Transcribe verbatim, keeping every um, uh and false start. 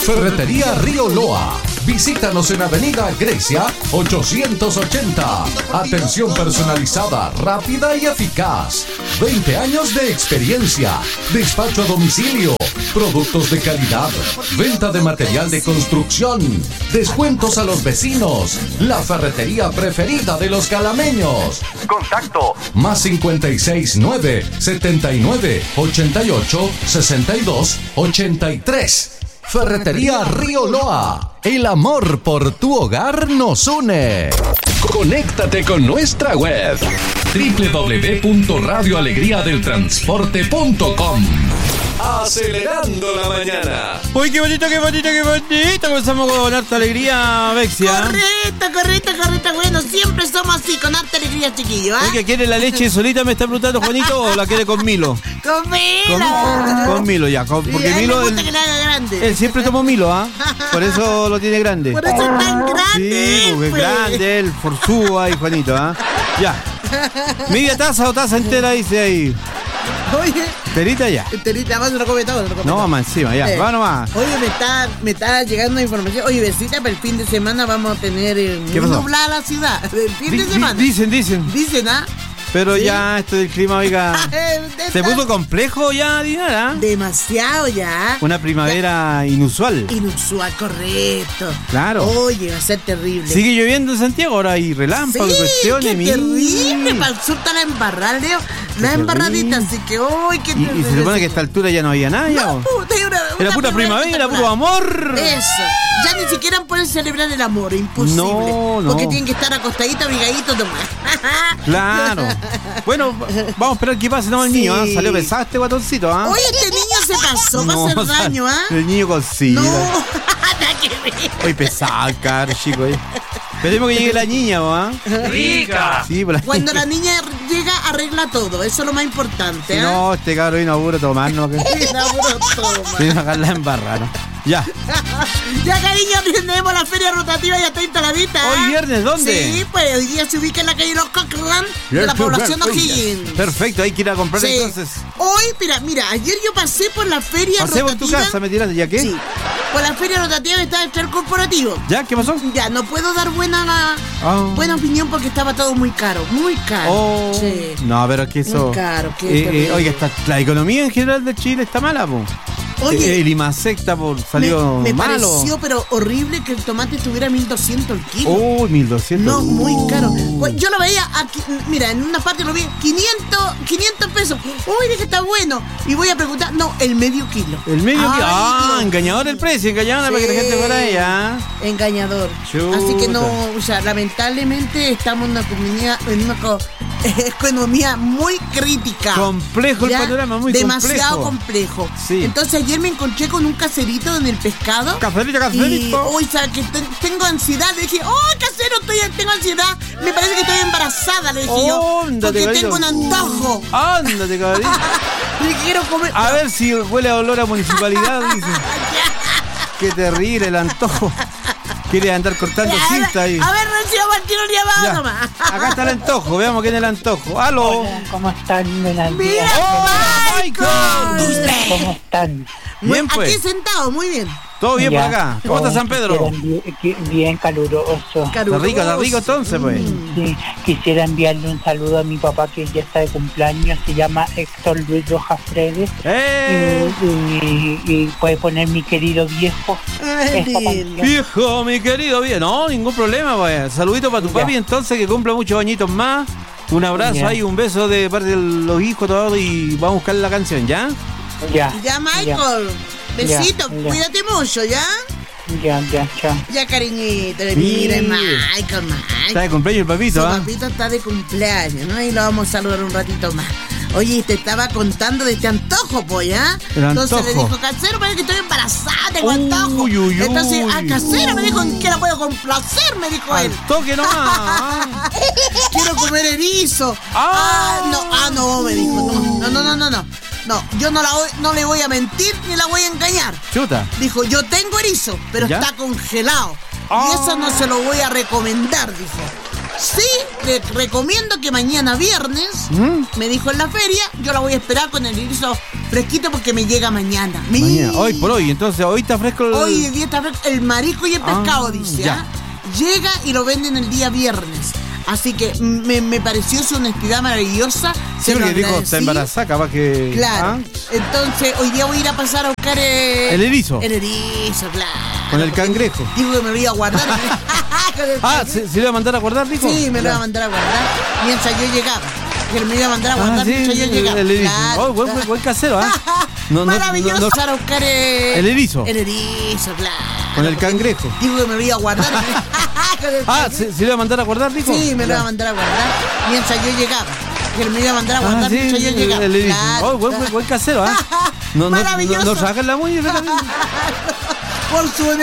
Ferretería Río Loa. Visítanos en Avenida Grecia ochocientos ochenta. Atención personalizada, rápida y eficaz. veinte años de experiencia. Despacho a domicilio. Productos de calidad. Venta de material de construcción. Descuentos a los vecinos. La ferretería preferida de los calameños. Contacto más cincuenta y seis nueve setenta y nueve ochenta y ocho sesenta y dos ochenta y tres. Ferretería Río Loa. El amor por tu hogar nos une. Conéctate con nuestra web doble u doble u doble u punto radio alegría del transporte punto com. Acelerando la mañana. Uy, qué bonito, qué bonito, qué bonito. Comenzamos con harta alegría, Vexia. Correcto, correcto, correcto. Bueno, siempre somos así, con harta alegría, chiquillo, ¿eh? Oye, ¿quiere la leche solita, me está preguntando Juanito, o la quiere con Milo? Con Milo. Con, con Milo, ya. Con, porque sí, Milo, me él, gusta que la haga grande. él siempre tomó Milo, ¿ah? ¿eh? Por eso lo tiene grande. Por eso es tan grande. Sí, porque es pues. grande, él, forzúa ahí, Juanito, ¿ah? ¿eh? Ya. Media taza o taza entera, dice ahí. Oye. Terita ya. Terita, más se lo come todo. Se lo come No, todo. más encima, ya. Eh. Va nomás. Oye, me está, me está llegando información. Oye, besita, para el fin de semana vamos a tener eh, muy ¿Qué pasó? nublada la ciudad. El fin Di- de di- semana. Dicen, dicen. Dicen, ¿ah? Pero Sí. ya esto del clima, oiga. Se puso complejo ya, Dinara. Demasiado ya. Una primavera inusual. Inusual, correcto. Claro. Oye, va a ser terrible. Sigue lloviendo en Santiago, ahora hay relámpagos, Sí, cuestiones. qué mi- terrible. Para el sur está la embarrada, Leo. La Qué embarradita, terrible. así que, uy, qué Y, y se supone que a esta altura ya no había nada, ya. No, ¿o? puta, era una, Era una pura primavera, espectacular. puro amor. Eso. Ya ni siquiera pueden celebrar el amor, imposible. No, no. Porque tienen que estar acostaditos, abrigaditos, nomás. Claro. Bueno, vamos a esperar qué pasa, no el Sí. niño, ¿ah? Salió pesado este guatoncito, ¿ah? Oye, este niño se pasó para hacer sal- daño, ¿ah? El niño con sida. No, nada que ver. Hoy pesado, caro, chico. eh. Esperemos que llegue la niña, ¿ah? ¡Rica! Sí, por la... Cuando la niña llega, arregla todo. Eso es lo más importante, Si ¿ah? no, este cabro vino a puro tomar, ¿no? Que... Sí, no, puro toma. Vino a sacarla en barra, ¿no? Ya. Ya, cariño, tenemos la feria rotativa, ya está instaladita. ¿eh? ¿Hoy viernes dónde? Sí, pues hoy día se ubica en la calle Los Cochran de la población O'Higgins. Perfecto, hay que ir a comprar Sí. entonces. Hoy, mira, mira, ayer yo pasé por la feria Pasé por tu rotativa. casa, me tiraste, ¿ya qué? Sí, por la feria rotativa que está el corporativo. ¿Ya? ¿Qué pasó? Ya, no puedo dar buena, Ah. buena opinión porque estaba todo muy caro, muy caro. Oh. Sí. No, pero es que eso. Muy caro, qué Eh, eh, terrible. oiga, está, la economía en general de Chile está mala, po. Oye, Eh, el IMASEC está por salió me, me malo. pareció pero horrible que el tomate estuviera mil doscientos el kilo. Oh, mil doscientos. No, muy caro. Pues yo lo veía aquí, mira, en una parte lo vi quinientos pesos. Uy, dije, está bueno. Y voy a preguntar, no, el medio kilo. El medio Ay, kilo. Ah, Dios. engañador el precio, engañador para que la gente fuera allá. Engañador. Chuta. Así que no, o sea, lamentablemente estamos en una comunidad, en una co- economía muy crítica. Complejo el ¿Ya? panorama, muy Demasiado complejo. complejo. Sí. Entonces ayer me encontré con un caserito en el pescado. Caserito, Y caserito. hoy, ¿sabes que ten- tengo ansiedad? Le dije, oh, casero, estoy, tengo ansiedad. Me parece que estoy embarazada, le dije yo. Ándate, Porque cabrito. tengo un antojo. Ándate, cabrón. Le dije, quiero comer. A ver si huele a olor a municipalidad, dice. Qué terrible el antojo. Quiere andar cortando a, ver, cinta ahí. a ver, recibo Martín un llamado Ya. nomás. Acá está el antojo, veamos quién es el antojo. ¡Aló! Hola, ¿cómo están? Buenos Mira, días. ¡Oh, Michael. ¿Cómo están? Bien, Aquí pues. sentado, muy bien. ¿Todo bien Ya. por acá? ¿Cómo está Oh, San Pedro? quisiera envi- qui- Bien caluroso. Está rico, está rico entonces, pues. Sí, quisiera enviarle un saludo a mi papá que ya está de cumpleaños. Se llama Héctor Luis Rojas Fredes. ¡Eh! Y, y- y puede poner mi querido viejo. Ay, esta bien. canción. Viejo, mi querido, bien. No, ningún problema, pues. Saludito para tu Ya. papi entonces, que cumpla muchos añitos más. Un abrazo Ya. ahí, un beso de parte de los hijos, todo, y vamos a buscar la canción, ¿ya? Ya. Ya, Michael. Besito, Ya, ya. cuídate mucho, ¿ya? Ya, ya, chao. Ya, cariñito. Sí. Mire, Michael, Está Michael. de cumpleaños el papito, Su ¿ah? papito está de cumpleaños, ¿no? Y lo vamos a saludar un ratito más. Oye, te estaba contando de este antojo, pues, ¿ya? El Entonces le antojo. dijo, casero, parece que estoy embarazada, tengo Uy, antojo. uy, uy. Entonces, ah, casero, me dijo, ¿en qué la puedo complacer? Me dijo Al él. toque nomás. ¿ah? Quiero comer erizo. Ah. Ah, no, ah, no, me dijo, no, no, no, no, no, no. No, yo no, la voy- no le voy a mentir ni la voy a engañar. Chuta. Dijo, yo tengo erizo, pero ¿Ya? está congelado. Ah. Y eso no se lo voy a recomendar, dijo. Sí, te recomiendo que mañana viernes, ¿Mm? me dijo en la feria, yo la voy a esperar con el erizo fresquito porque me llega mañana. Mi- Mañana, hoy por hoy, entonces hoy está fresco el... Hoy el día está fresco, el marisco y el pescado, Ah, dice. ya. ¿Ah? Llega y lo venden el día viernes. Así que me, me pareció su honestidad maravillosa. Sí, Se lo porque dijo, agradecí. está embarazada, capaz que... Claro. ¿Ah? Entonces, hoy día voy a ir a pasar a buscar eh, El erizo. El erizo, claro. Con el porque cangrejo. Dijo que me lo iba a guardar. Con el Ah, cangrejo. ¿se, se lo iba a mandar a guardar, dijo? Sí, me lo Ya. iba a mandar a guardar mientras yo llegaba. Que me iba a mandar a guardar Ah, sí, mientras yo el- llegaba. el erizo. Claro. Oh, buen, buen- buen casero, ¿ah? No, no, Maravilloso. no, no. Pasar a buscar eh, El erizo. El erizo, claro. Con el porque cangrejo. Dijo que me lo iba a guardar. Con el Ah, cangrejo. ¿se, se lo iba a mandar a guardar, dijo? Sí, me lo Ya. iba a mandar a guardar mientras yo llegaba. Que me iba a mandar a guardar Ah, sí, mientras yo el- llegaba. el erizo. Claro. Oh, buen, buen- buen casero, ¿ah? No, no, no, Maravilloso. no, no saca la muñeca. Por su